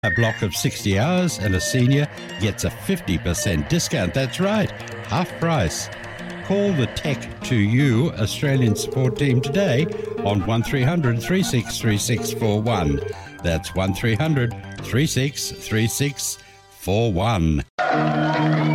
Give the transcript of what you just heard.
A block of 60 hours and a senior gets a 50% discount. That's right, half price. Call the Tech2U Australian support team today on 1300 363641. That's 1300 363641.